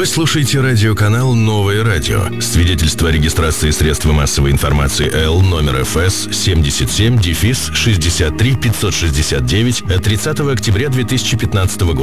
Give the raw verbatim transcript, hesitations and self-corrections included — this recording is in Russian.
Вы слушаете радиоканал «Новое радио». Свидетельство о регистрации средств массовой информации Л номер эф эс семьдесят семь шестьдесят три пятьсот шестьдесят девять от тридцатого октября две тысячи пятнадцатого года.